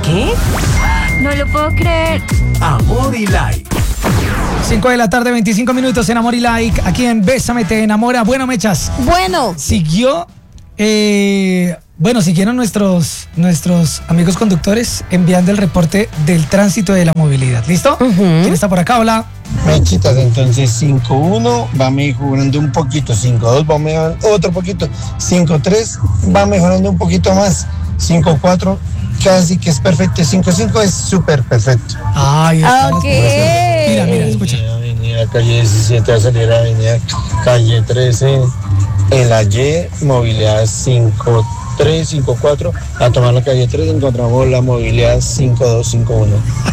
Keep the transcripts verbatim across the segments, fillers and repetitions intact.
¿Qué? No lo puedo creer. Amor y Like. cinco de la tarde, veinticinco minutos en Amor y Like. Aquí en Bésame te enamora. Bueno, Mechas. Bueno. Siguió. Eh, bueno, siguieron nuestros, nuestros amigos conductores enviando el reporte del tránsito de la movilidad. ¿Listo? Uh-huh. ¿Quién está por acá? Hola. Mechitas, entonces cinco uno va mejorando un poquito, cinco dos va mejorando otro poquito, cinco tres va mejorando un poquito más, cinco cuatro casi que es perfecto, cinco cinco es súper perfecto. Ay, Ok. Mira, mira, escucha. Avenida calle diecisiete a salir a avenida calle trece, en la Y, movilidad cinco tres, cinco cuatro, a tomar la calle tres encontramos la movilidad cinco dos, cinco uno.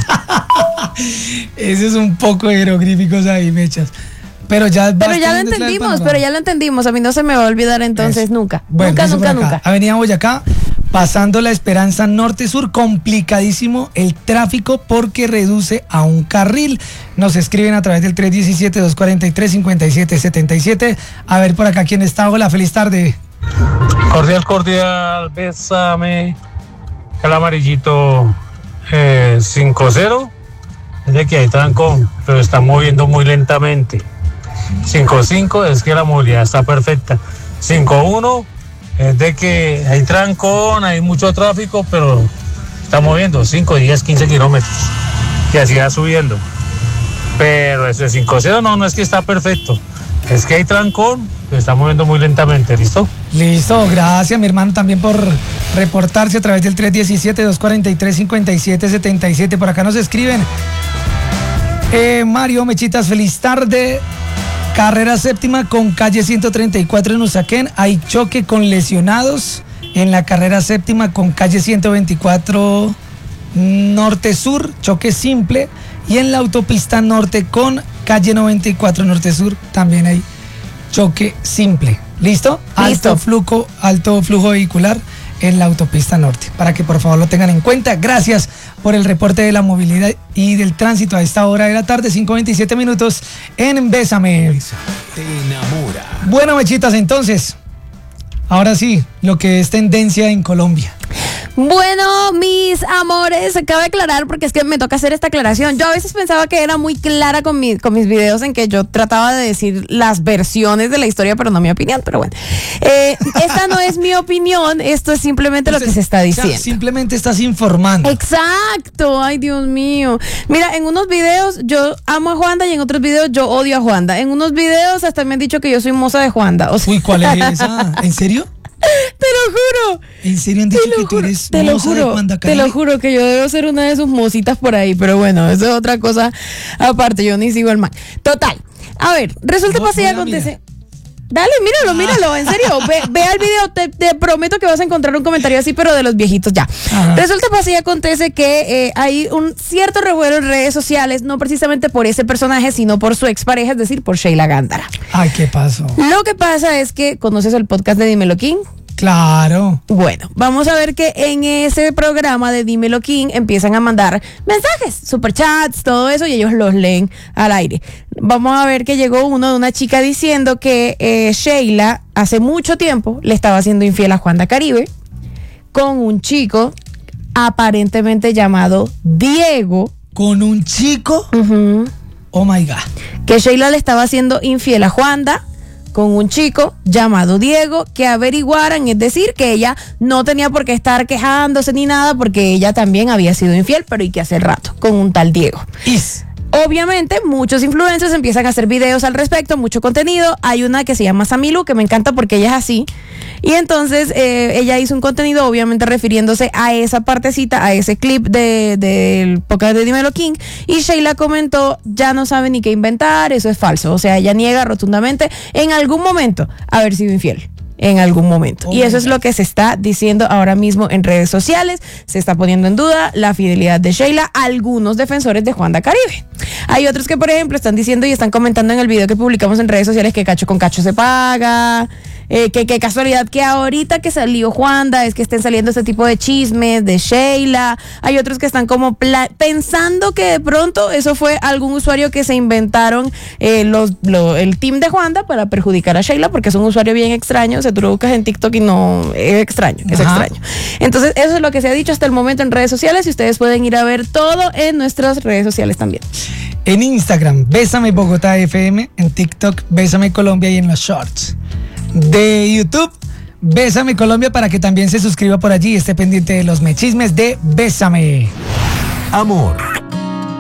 Ese es un poco jeroglíficos ahí, Mechas. Pero ya, Pero ya lo entendimos, pero ya lo entendimos. A mí no se me va a olvidar entonces Eso. nunca. Bueno, nunca, eso nunca, por acá. nunca. Avenida Boyacá, pasando la Esperanza Norte-Sur, complicadísimo el tráfico porque reduce a un carril. Nos escriben a través del tres uno siete, dos cuatro tres, cinco siete siete siete. A ver por acá quién está. Hola, feliz tarde. Cordial, cordial, bésame. El amarillito eh, cinco cero. Es de que hay trancón, pero está moviendo muy lentamente. cinco cinco es que la movilidad está perfecta. cinco uno es de que hay trancón, hay mucho tráfico, pero está moviendo cinco, diez, quince kilómetros. Y así va subiendo. Pero eso es cinco cero, no, no es que está perfecto. Es que hay trancón, pero está moviendo muy lentamente. ¿Listo? Listo, gracias mi hermano también por reportarse a través del tres uno siete, dos cuatro tres, cinco siete siete siete. Por acá nos escriben. Eh, Mario, Mechitas, feliz tarde. Carrera séptima con calle ciento treinta y cuatro en Usaquén. Hay choque con lesionados en la carrera séptima con calle ciento veinticuatro norte-sur, choque simple. Y en la autopista norte con calle noventa y cuatro norte-sur también hay choque simple. ¿Listo? Listo. Alto flujo, alto flujo vehicular en la autopista norte. Para que por favor lo tengan en cuenta. Gracias por el reporte de la movilidad y del tránsito a esta hora de la tarde, cinco veintisiete minutos en Bésame. Te enamora. Bueno, Mechitas, entonces, ahora sí, lo que es tendencia en Colombia. Bueno, mis amores, acabo de aclarar porque es que me toca hacer esta aclaración. Yo a veces pensaba que era muy clara con, mi, con mis videos en que yo trataba de decir las versiones de la historia, pero no mi opinión, pero bueno. Eh, esta no es mi opinión, esto es simplemente lo que se está diciendo. O sea, simplemente estás informando. Exacto, ay Dios mío. Mira, en unos videos yo amo a Juanda y en otros videos yo odio a Juanda. En unos videos hasta me han dicho que yo soy moza de Juanda. O sea, Uy, ¿cuál es esa? ¿En serio? te lo juro. ¿En serio han dicho Te lo que tú juro, eres te lo moza de juro, Juanda te lo Caribe? juro que yo debo ser una de sus mositas por ahí, pero bueno, eso es otra cosa aparte, yo ni sigo el man. Total, a ver, resulta No, pasa y no, acontece. Dale, míralo, míralo, en serio, ve, ve al video, te, te prometo que vas a encontrar un comentario así, pero de los viejitos ya. Ajá. Resulta pasa y acontece que eh, hay un cierto revuelo en redes sociales, no precisamente por ese personaje, sino por su expareja, es decir, por Sheila Gándara. Ay, ¿qué pasó? Lo que pasa es que, ¿conoces el podcast de Dímelo King? Claro. Bueno, vamos a ver que en ese programa de Dímelo King empiezan a mandar mensajes, superchats, todo eso, y ellos los leen al aire. Vamos a ver que llegó uno de una chica diciendo que eh, Sheila hace mucho tiempo le estaba haciendo infiel a Juanda Caribe con un chico aparentemente llamado Diego. ¿Con un chico? Uh-huh. Oh my God. Que Sheila le estaba haciendo infiel a Juanda con un chico llamado Diego, que averiguaran, es decir, que ella no tenía por qué estar quejándose ni nada, porque ella también había sido infiel, pero y que hace rato, con un tal Diego. Is. Obviamente, muchos influencers empiezan a hacer videos al respecto, mucho contenido. Hay una que se llama Samilu, que me encanta porque ella es así. Y entonces eh, ella hizo un contenido, obviamente refiriéndose a esa partecita, a ese clip de, del podcast de Dímelo King. Y Sheila comentó, ya no sabe ni qué inventar, eso es falso. O sea, ella niega rotundamente en algún momento haber sido infiel. En algún momento. Oh y eso es God. lo que se está diciendo ahora mismo en redes sociales. Se está poniendo en duda la fidelidad de Sheila a algunos defensores de Juanda Caribe. Hay otros que, por ejemplo, están diciendo y están comentando en el video que publicamos en redes sociales que cacho con cacho se paga, eh, que qué casualidad que ahorita que salió Juanda es que estén saliendo este tipo de chismes de Sheila. Hay otros que están como pla- pensando que de pronto eso fue algún usuario que se inventaron eh, los, lo, el team de Juanda para perjudicar a Sheila, porque es un usuario bien extraño. O sea, tú lo buscas en TikTok y no, es extraño, es Ajá. extraño. Entonces, eso es lo que se ha dicho hasta el momento en redes sociales y ustedes pueden ir a ver todo en nuestras redes sociales también. En Instagram, Bésame Bogotá F M. En TikTok, Bésame Colombia y en los shorts. De YouTube, Bésame Colombia, para que también se suscriba por allí y esté pendiente de los mechismes de Bésame. Amor,